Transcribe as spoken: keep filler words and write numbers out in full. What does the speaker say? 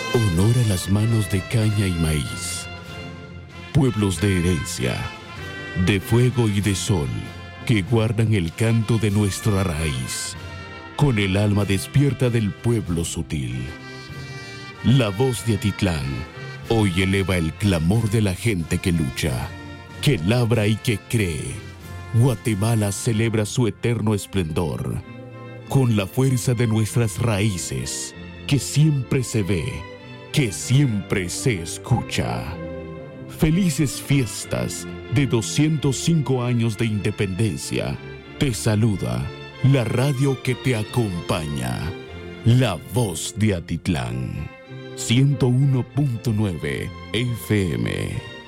Honor a las manos de caña y maíz. Pueblos de herencia, de fuego y de sol, que guardan el canto de nuestra raíz, con el alma despierta del pueblo sutil. La voz de Atitlán hoy eleva el clamor de la gente que lucha, que labra y que cree. Guatemala celebra su eterno esplendor, con la fuerza de nuestras raíces, que siempre se ve, que siempre se escucha. Felices fiestas de doscientos cinco años de independencia. Te saluda la radio que te acompaña, La Voz de Atitlán, ciento uno punto nueve F M.